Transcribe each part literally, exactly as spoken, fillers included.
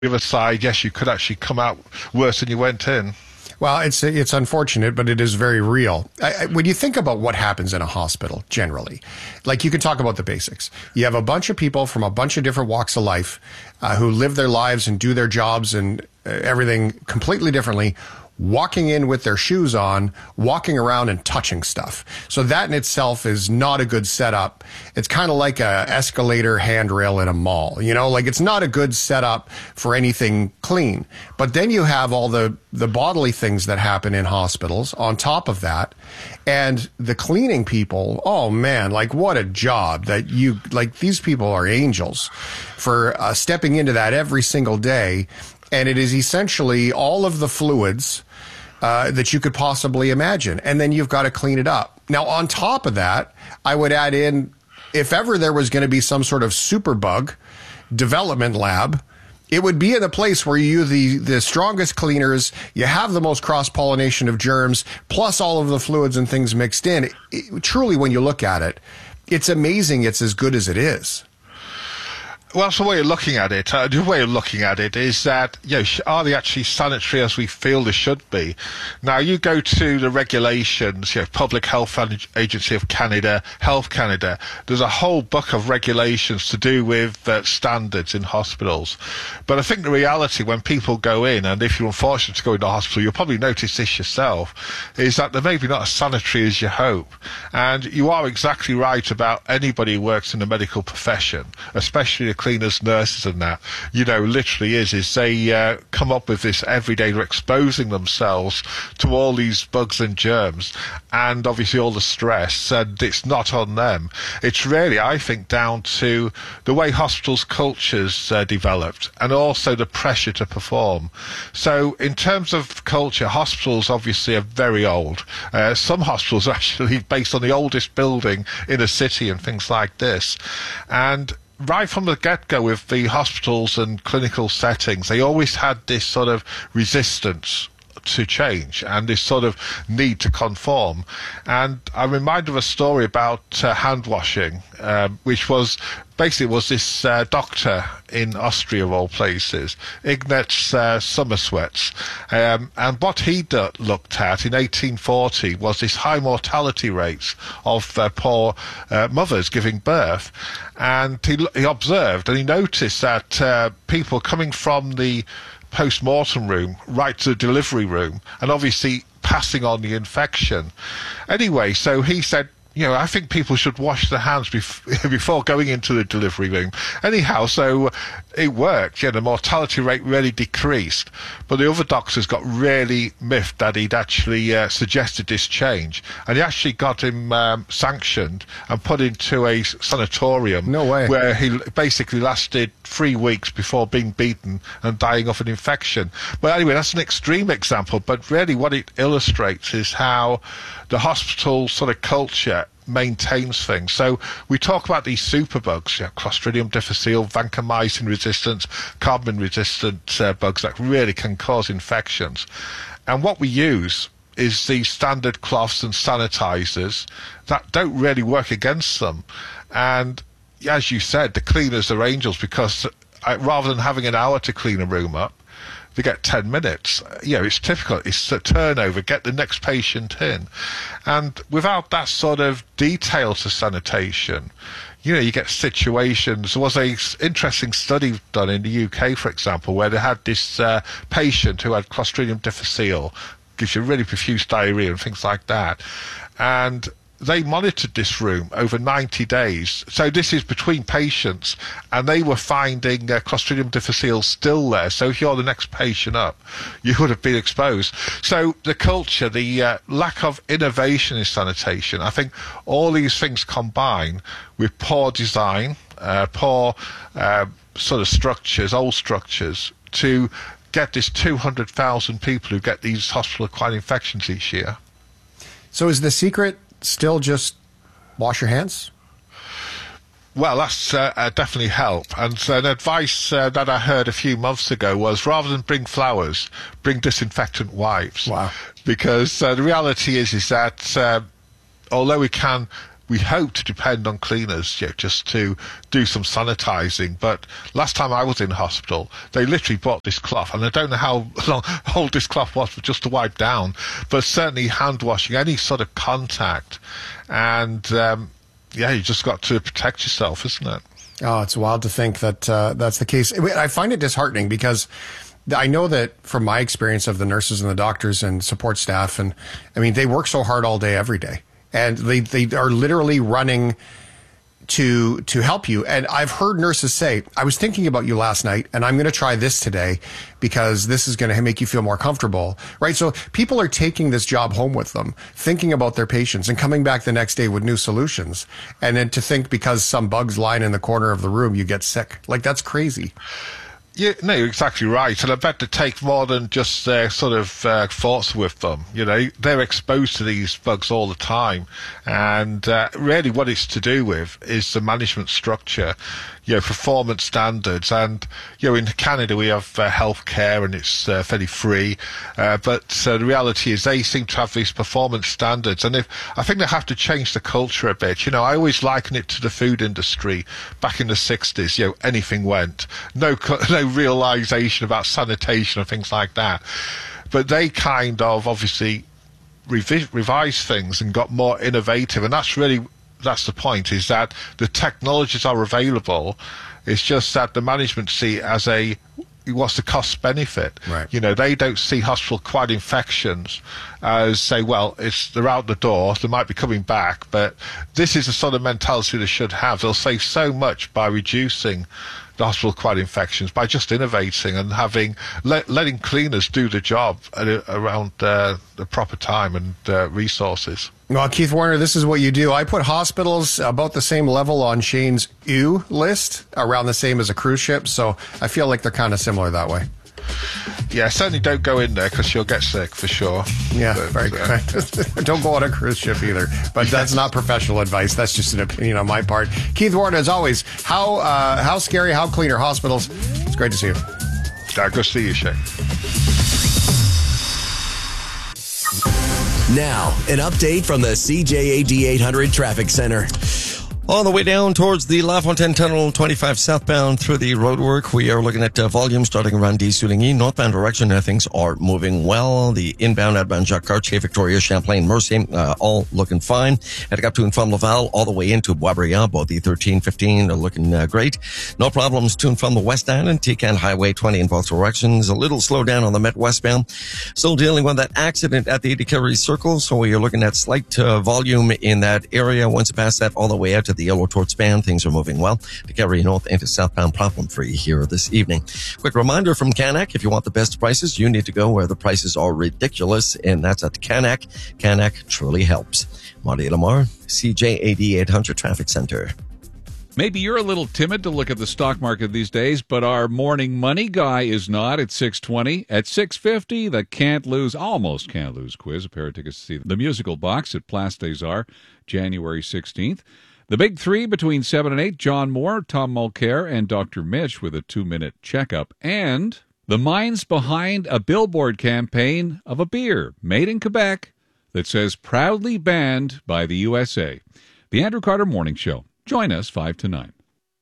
the other side, yes, you could actually come out worse than you went in. Well, it's it's unfortunate, but it is very real. I, I, when you think about what happens in a hospital, generally, like you can talk about the basics. You have a bunch of people from a bunch of different walks of life uh, who live their lives and do their jobs and uh, everything completely differently, walking in with their shoes on, walking around and touching stuff. So that in itself is not a good setup. It's kind of like a escalator handrail in a mall, you know, like it's not a good setup for anything clean. But then you have all the, the bodily things that happen in hospitals on top of that. And the cleaning people, oh man, like what a job that you, like these people are angels for uh, stepping into that every single day. And it is essentially all of the fluids uh, that you could possibly imagine. And then you've got to clean it up. Now, on top of that, I would add in, if ever there was going to be some sort of superbug development lab, it would be in a place where you the the strongest cleaners, you have the most cross-pollination of germs, plus all of the fluids and things mixed in. It, it, truly, when you look at it, it's amazing it's as good as it is. Well, that's the way of looking at it. Uh, the way of looking at it is that, you know, are they actually sanitary as we feel they should be? Now, you go to the regulations, you know, Public Health Agency of Canada, Health Canada. There's a whole book of regulations to do with uh, standards in hospitals. But I think the reality when people go in, and if you're unfortunate to go into a hospital, you'll probably notice this yourself, is that they're maybe not as sanitary as you hope. And you are exactly right about anybody who works in the medical profession, especially the cleaners, nurses and that, you know, literally is, is they uh, come up with this every day. They're exposing themselves to all these bugs and germs and obviously all the stress, and it's not on them. It's really, I think, down to the way hospitals' cultures uh, developed and also the pressure to perform. So in terms of culture, hospitals obviously are very old. Uh, some hospitals are actually based on the oldest building in a city and things like this. And right from the get-go with the hospitals and clinical settings, they always had this sort of resistance to change and this sort of need to conform. And I'm reminded of a story about uh, hand washing, um, which was basically was this uh, doctor in Austria, of all places, Ignaz uh, Sommerswets. Um, and what he d- looked at in eighteen forty was this high mortality rates of uh, poor uh, mothers giving birth. And he, he observed and he noticed that uh, people coming from the post-mortem room right to the delivery room and obviously passing on the infection. Anyway, so he said, you know, I think people should wash their hands bef- before going into the delivery room. Anyhow, so it worked. Yeah, the mortality rate really decreased. But the other doctors got really miffed that he'd actually uh, suggested this change. And he actually got him um, sanctioned and put into a sanatorium. No way. Where he basically lasted three weeks before being beaten and dying of an infection. But anyway, that's an extreme example. But really what it illustrates is how the hospital sort of culture maintains things. So we talk about these superbugs, you know, Clostridium difficile, vancomycin resistant, carbon resistant uh, bugs that really can cause infections. And what we use is these standard cloths and sanitizers that don't really work against them. And as you said, the cleaners are angels because uh, rather than having an hour to clean a room up, they get ten minutes. You know, it's typical. It's a turnover. Get the next patient in. And without that sort of detail to sanitation, you know, you get situations. There was a interesting study done in the U K, for example, where they had this uh, patient who had Clostridium difficile, gives you really profuse diarrhea and things like that. And they monitored this room over ninety days. So this is between patients, and they were finding uh, Clostridium difficile still there. So if you're the next patient up, you would have been exposed. So the culture, the uh, lack of innovation in sanitation, I think all these things combine with poor design, uh, poor uh, sort of structures, old structures, to get this two hundred thousand people who get these hospital-acquired infections each year. So is the secret still just wash your hands? Well, that's uh, uh, definitely help. And uh, an advice uh, that I heard a few months ago was rather than bring flowers, bring disinfectant wipes. Wow. Because uh, the reality is, is that uh, although we can we hope to depend on cleaners, you know, just to do some sanitizing. But last time I was in hospital, they literally bought this cloth, and I don't know how long old this cloth was, but just to wipe down. But certainly hand washing, any sort of contact, and um, yeah, you just got to protect yourself, isn't it? Oh, it's wild to think that uh, that's the case. I find it disheartening because I know that from my experience of the nurses and the doctors and support staff, and I mean, they work so hard all day, every day, and they, they are literally running to to help you. And I've heard nurses say, I was thinking about you last night, and I'm going to try this today because this is going to make you feel more comfortable, right? So people are taking this job home with them, thinking about their patients and coming back the next day with new solutions. And then to think because some bug's lying in the corner of the room, you get sick. Like, that's crazy. Yeah, no, you're exactly right. And I bet they take more than just their uh, sort of uh, thoughts with them. You know, they're exposed to these bugs all the time. And uh, really what it's to do with is the management structure, you know, performance standards. And, you know, in Canada we have uh, healthcare and it's uh, fairly free. Uh, but uh, the reality is they seem to have these performance standards. And if I think they have to change the culture a bit. You know, I always liken it to the food industry back in the sixties. You know, anything went. No, no realization about sanitation and things like that. But they kind of obviously revi- revised things and got more innovative. And that's really, that's the point, is that the technologies are available. It's just that the management see it as a, what's the cost benefit? Right. You know, they don't see hospital-acquired infections as, say, well, it's they're out the door, they might be coming back, but this is the sort of mentality they should have. They'll save so much by reducing the hospital-acquired infections, by just innovating and having let, letting cleaners do the job at a, around uh, the proper time and uh, resources. Well, Keith Warner, this is what you do. I put hospitals about the same level on Shane's ew list, around the same as a cruise ship, so I feel like they're kind of similar that way. Yeah, certainly don't go in there because you'll get sick for sure. Yeah, but, very uh, good. Don't go on a cruise ship either. But yes. That's not professional advice. That's just an opinion on my part. Keith Warner, as always, how uh, how scary, how clean are hospitals? It's great to see you. Uh, good to see you, Shane. Now, an update from the C J A D eight hundred Traffic Center. On the way down towards the LaFontaine Tunnel, twenty-five southbound through the roadwork, we are looking at uh, volume starting around Des-Souligny. Northbound direction, uh, things are moving well. The inbound, outbound Jacques-Cartier, Victoria, Champlain, Mercier, uh, all looking fine. Heading up to and from Laval, all the way into Boisbriand, both the thirteen fifteen are looking uh, great. No problems to and from the West Island, Tecan Highway twenty in both directions. A little slowdown on the Met westbound. Still dealing with that accident at the Eddie Circle, so we are looking at slight uh, volume in that area. Once you pass that, all the way out to the Yellow Torch Span, things are moving well. To carry north into southbound, problem-free here this evening. Quick reminder from Canac, if you want the best prices, you need to go where the prices are ridiculous, and that's at Canac. Canac truly helps. Marty Lamar, C J A D eight hundred Traffic Center. Maybe you're a little timid to look at the stock market these days, but our morning money guy is not at six twenty. At six fifty, the Can't Lose, almost Can't Lose quiz. A pair of tickets to see the musical box at Place des Arts, January sixteenth. The big three between seven and eight, John Moore, Tom Mulcair, and Doctor Mitch with a two-minute checkup. And the minds behind a billboard campaign of a beer made in Quebec that says proudly banned by the U S A. The Andrew Carter Morning Show. Join us five to nine.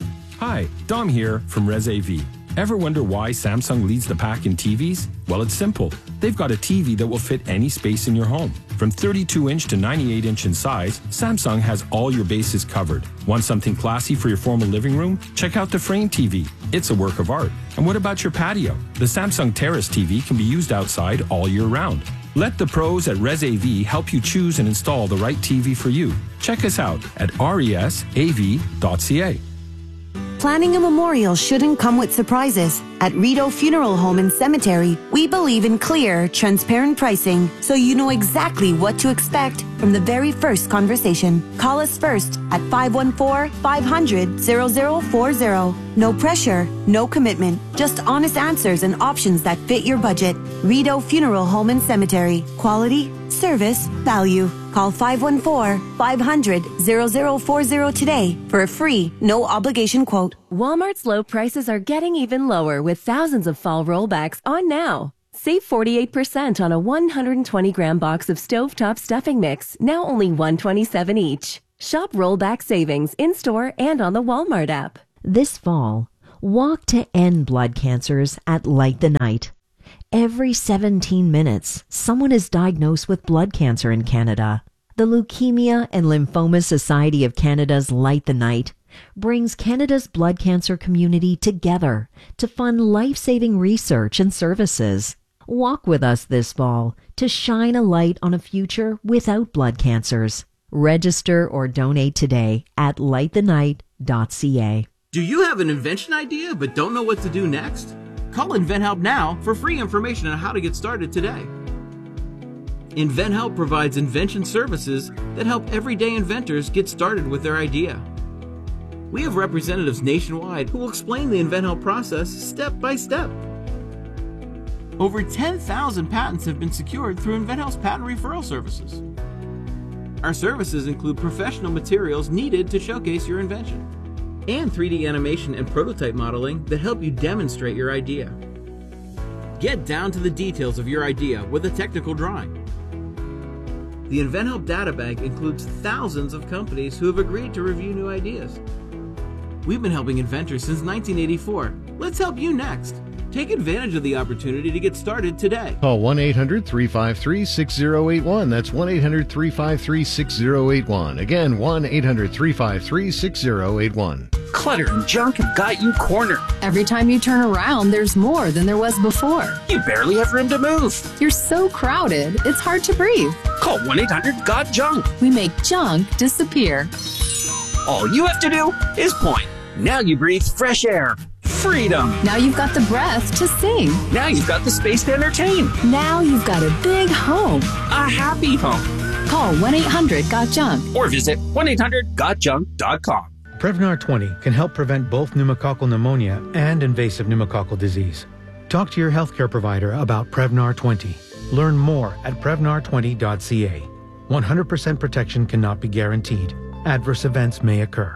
Hi, Dom here from Res A V. Ever wonder why Samsung leads the pack in T Vs? Well, it's simple. They've got a T V that will fit any space in your home. From thirty-two inch to ninety-eight inch in size, Samsung has all your bases covered. Want something classy for your formal living room? Check out the Frame T V. It's a work of art. And what about your patio? The Samsung Terrace T V can be used outside all year round. Let the pros at Res A V help you choose and install the right T V for you. Check us out at res a v dot c a. Planning a memorial shouldn't come with surprises. At Rideau Funeral Home and Cemetery, we believe in clear, transparent pricing, so you know exactly what to expect from the very first conversation. Call us first at five one four, five hundred, zero zero four zero. No pressure, no commitment, just honest answers and options that fit your budget. Rideau Funeral Home and Cemetery. Quality, service, value. Call five one four, five hundred, zero zero four zero today for a free, no obligation quote. Walmart's low prices are getting even lower with thousands of fall rollbacks on now. Save forty-eight percent on a one hundred twenty gram box of stovetop stuffing mix, now only one hundred twenty-seven dollars each. Shop rollback savings in-store and on the Walmart app. This fall, walk to end blood cancers at Light the Night. Every seventeen minutes, someone is diagnosed with blood cancer in Canada. The Leukemia and Lymphoma Society of Canada's Light the Night brings Canada's blood cancer community together to fund life-saving research and services. Walk with us this fall to shine a light on a future without blood cancers. Register or donate today at light the night dot c a. Do you have an invention idea but don't know what to do next? Call InventHelp now for free information on how to get started today. InventHelp provides invention services that help everyday inventors get started with their idea. We have representatives nationwide who will explain the InventHelp process step by step. Over ten thousand patents have been secured through InventHelp's patent referral services. Our services include professional materials needed to showcase your invention, and three D animation and prototype modeling that help you demonstrate your idea. Get down to the details of your idea with a technical drawing. The InventHelp Databank includes thousands of companies who have agreed to review new ideas. We've been helping inventors since nineteen eighty-four. Let's help you next. Take advantage of the opportunity to get started today. Call one eight hundred three five three six zero eight one. That's one eight hundred three five three six zero eight one. Again, one eight hundred three five three six zero eight one. Clutter and junk have got you cornered. Every time you turn around, there's more than there was before. You barely have room to move. You're so crowded, it's hard to breathe. Call one eight hundred got junk. We make junk disappear. All you have to do is point. Now you breathe fresh air. Freedom. Now you've got the breath to sing. Now you've got the space to entertain. Now you've got a big home. A happy home. Call one eight hundred got junk. Or visit one eight hundred got junk dot com. Prevnar twenty can help prevent both pneumococcal pneumonia and invasive pneumococcal disease. Talk to your healthcare provider about Prevnar twenty. Learn more at prevnar twenty dot c a. one hundred percent protection cannot be guaranteed. Adverse events may occur.